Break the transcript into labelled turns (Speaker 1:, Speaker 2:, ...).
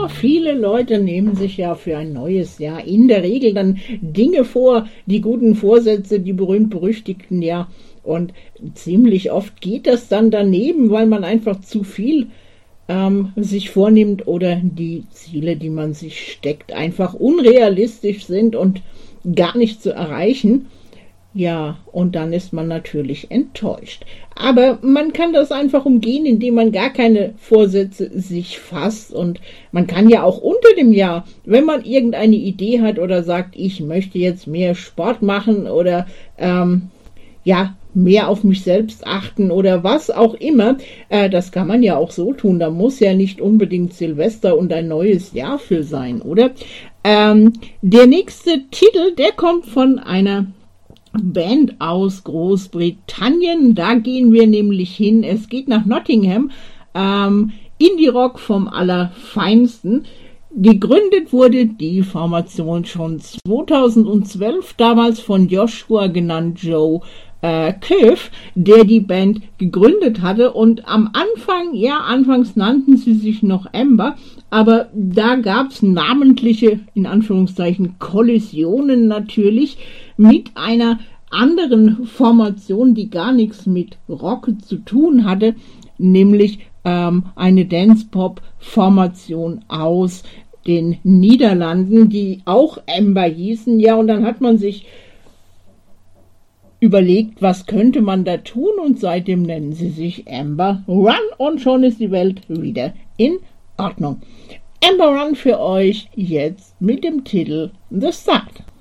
Speaker 1: Ja, viele Leute nehmen sich ja für ein neues Jahr in der Regel dann Dinge vor, die guten Vorsätze, die berühmt-berüchtigten, ja. Und ziemlich oft geht das dann daneben, weil man einfach zu viel sich vornimmt oder die Ziele, die man sich steckt, einfach unrealistisch sind und gar nicht zu erreichen. Ja, und dann ist man natürlich enttäuscht. Aber man kann das einfach umgehen, indem man gar keine Vorsätze sich fasst. Und man kann ja auch unter dem Jahr, wenn man irgendeine Idee hat oder sagt, ich möchte jetzt mehr Sport machen oder mehr auf mich selbst achten oder was auch immer, das kann man ja auch so tun. Da muss ja nicht unbedingt Silvester und ein neues Jahr für sein, oder? Der nächste Titel, der kommt von einer Band aus Großbritannien. Da gehen wir nämlich hin. Es geht nach Nottingham. Indie-Rock vom Allerfeinsten. Gegründet wurde die Formation schon 2012, damals von Joshua, genannt Joe Cliff, der die Band gegründet hatte. Und am Anfang, anfangs nannten sie sich noch Amber, aber da gab es namentliche, in Anführungszeichen, Kollisionen natürlich mit einer anderen Formation, die gar nichts mit Rock zu tun hatte, nämlich eine Dance-Pop-Formation aus den Niederlanden, die auch Amber hießen. Ja, und dann hat man sich überlegt, was könnte man da tun, und seitdem nennen sie sich Amber Run und schon ist die Welt wieder in Ordnung. Amber Run für euch jetzt mit dem Titel The Start.